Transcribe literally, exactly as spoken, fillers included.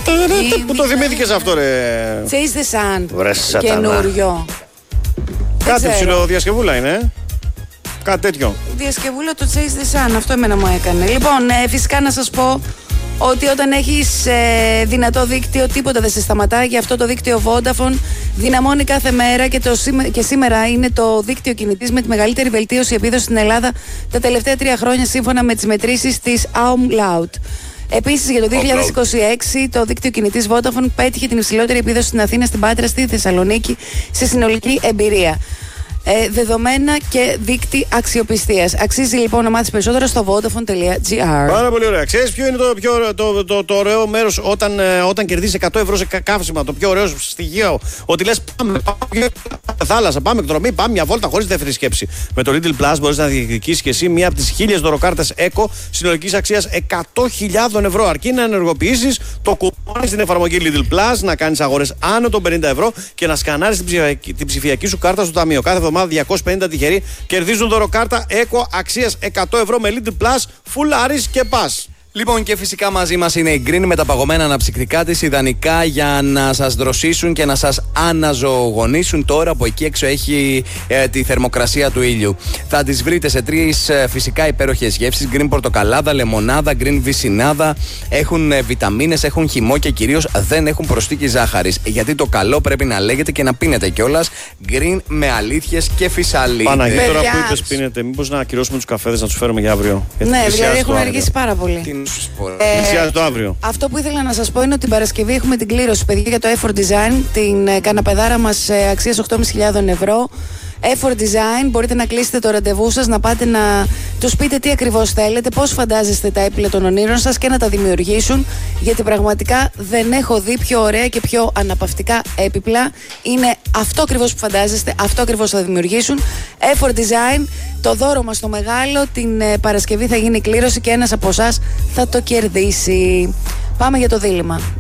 Πού το θυμήθηκες αυτό, ρε? Chase the Sun. Βρε σατανά. Καινούριο. Κάτι ψιλοδιασκευούλα είναι, ε? Κάτι τέτοιο. Διασκευούλα το Chase the Sun, αυτό εμένα μου έκανε. Λοιπόν, ε, φυσικά να σας πω ότι όταν έχεις ε, δυνατό δίκτυο, τίποτα δεν σε σταματά. Γι' αυτό το δίκτυο Vodafone δυναμώνει κάθε μέρα και, το, και σήμερα είναι το δίκτυο κινητής με τη μεγαλύτερη βελτίωση επίδοση στην Ελλάδα τα τελευταία τρία χρόνια, σύμφωνα με τις μετρήσεις της Umlaut. Επίσης, για το δύο χιλιάδες είκοσι έξι το δίκτυο κινητής Vodafone πέτυχε την υψηλότερη επίδοση στην Αθήνα, στην Πάτρα, στη Θεσσαλονίκη σε συνολική εμπειρία. Ε, δεδομένα και δείκτη αξιοπιστίας. Αξίζει λοιπόν να μάθεις περισσότερο στο vodafone τελεία gr. Πάρα πολύ ωραία. Ξέρεις ποιο είναι το, πιο, το, το, το ωραίο μέρος όταν, ε, όταν κερδίσεις εκατό ευρώ σε καύσιμα? Το πιο ωραίο στοιχείο. Ότι λες πάμε, πάμε θάλασσα, πάμε εκδρομή, πάμε μια βόλτα χωρίς δεύτερη σκέψη. Με το Lidl Plus μπορείς να διεκδικήσεις και εσύ μία από τις χίλιες δωροκάρτες Eco συνολικής αξίας εκατό χιλιάδες ευρώ. Αρκεί να ενεργοποιήσεις το κουπόνι στην εφαρμογή Lidl Plus, να κάνεις αγορές άνω των πενήντα ευρώ και να σκανάρεις την ψηφιακή, την ψηφιακή σου κάρτα στο ταμείο. Κάθε εβδομάδα διακόσιοι πενήντα τυχεροί κερδίζουν δωροκάρτα Eco αξίας εκατό ευρώ με Lidl Plus, φουλάρεις και πας. Λοιπόν, και φυσικά μαζί μας είναι η Green με τα παγωμένα αναψυκτικά της, ιδανικά για να σας δροσίσουν και να σας αναζωογονήσουν τώρα που εκεί έξω έχει ε, τη θερμοκρασία του ήλιου. Θα τις βρείτε σε τρεις ε, φυσικά υπέροχες γεύσεις: Green πορτοκαλάδα, λεμονάδα, Green βυσσινάδα. Έχουν ε, βιταμίνες, έχουν χυμό και κυρίως δεν έχουν προσθήκη ζάχαρης. Γιατί το καλό πρέπει να λέγεται και να πίνετε κιόλας. Green με αλήθειες και φυσαλίδες. Παναγία, τώρα που είπες πίνετε, μήπως να ακυρώσουμε τους καφέδες να τους φέρουμε για αύριο? Ναι, δηλαδή έχουν αργήσει πάρα πολύ. Ε, το αύριο. Αυτό που ήθελα να σας πω είναι ότι την Παρασκευή έχουμε την κλήρωση, παιδιά, για το Effort Design, την ε, καναπεδάρα μας ε, αξίας οκτώ χιλιάδες πεντακόσια ευρώ. Effort Design, μπορείτε να κλείσετε το ραντεβού σας, να πάτε να τους πείτε τι ακριβώς θέλετε, πώς φαντάζεστε τα έπιπλα των ονείρων σας και να τα δημιουργήσουν, γιατί πραγματικά δεν έχω δει πιο ωραία και πιο αναπαυτικά έπιπλα. Είναι αυτό ακριβώς που φαντάζεστε, αυτό ακριβώς θα δημιουργήσουν. Effort Design, το δώρο μας το μεγάλο, την ε, Παρασκευή θα γίνει η κλήρωση και ένας από εσάς θα το κερδίσει. Πάμε για το δίλημμα.